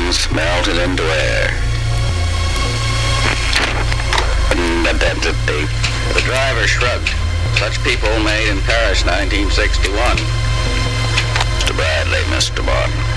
bombs melted into air. Identity. The driver shrugged. Such people made in Paris, 1961. Mr. Bradley, Mr. Martin.